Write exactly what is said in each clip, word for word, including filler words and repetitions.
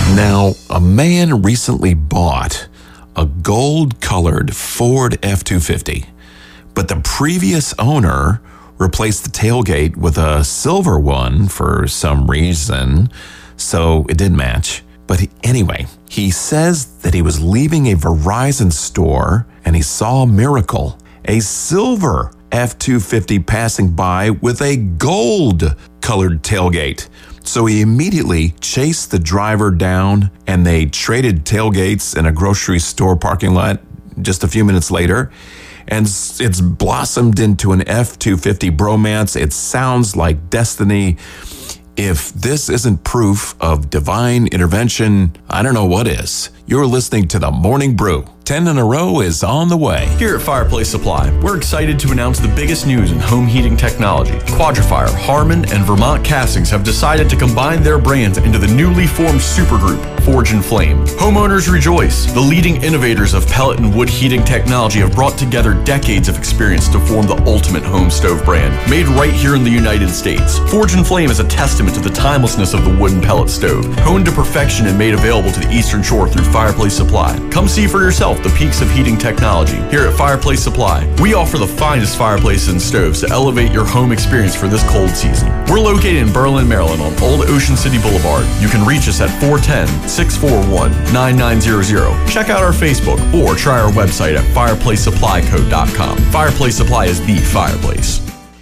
Now, a man recently bought a gold-colored Ford F two fifty, but the previous owner replaced the tailgate with a silver one for some reason, so it didn't match. But he, anyway, he says that he was leaving a Verizon store and he saw a miracle, a silver F two fifty passing by with a gold-colored tailgate. So he immediately chased the driver down and they traded tailgates in a grocery store parking lot just a few minutes later. And it's blossomed into an F two fifty bromance. It sounds like destiny. If this isn't proof of divine intervention, I don't know what is. You're listening to The Morning Brew. ten in a row is on the way. Here at Fireplace Supply, we're excited to announce the biggest news in home heating technology. Quadrifier, Harman, and Vermont Castings have decided to combine their brands into the newly formed supergroup, Forge and Flame. Homeowners rejoice. The leading innovators of pellet and wood heating technology have brought together decades of experience to form the ultimate home stove brand, made right here in the United States. Forge and Flame is a testament to the timelessness of the wooden pellet stove, honed to perfection and made available to the Eastern Shore through Fireplace Supply. Come see for yourself the peaks of heating technology. Here at Fireplace Supply, we offer the finest fireplaces and stoves to elevate your home experience for this cold season. We're located in Berlin, Maryland on Old Ocean City Boulevard. You can reach us at four one zero, six four one, nine nine zero zero. Check out our Facebook or try our website at fireplace supply co dot com. Fireplace Supply is the fireplace.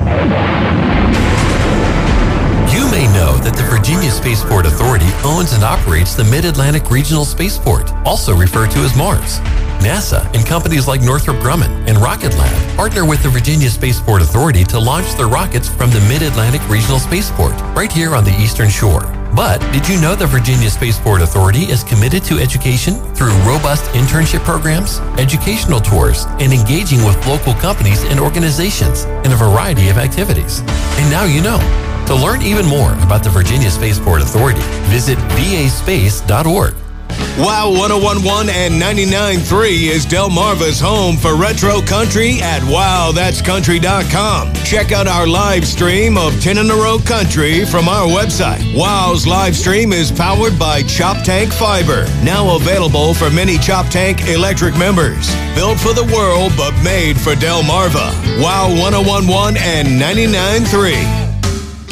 You may know that the Virginia Spaceport Authority owns and operates the Mid-Atlantic Regional Spaceport, also referred to as MARS. NASA and companies like Northrop Grumman and Rocket Lab partner with the Virginia Spaceport Authority to launch their rockets from the Mid-Atlantic Regional Spaceport, right here on the Eastern Shore. But did you know the Virginia Spaceport Authority is committed to education through robust internship programs, educational tours, and engaging with local companies and organizations in a variety of activities? And now you know. To learn even more about the Virginia Spaceport Authority, visit v a space dot org. Wow one oh one point one and ninety-nine point three is Delmarva's home for retro country at wow that's country dot com. Check out our live stream of ten in a row country from our website. Wow's live stream is powered by Chop Tank Fiber, now available for many Chop Tank electric members. Built for the world, but made for Delmarva. Wow one oh one point one and ninety-nine point three.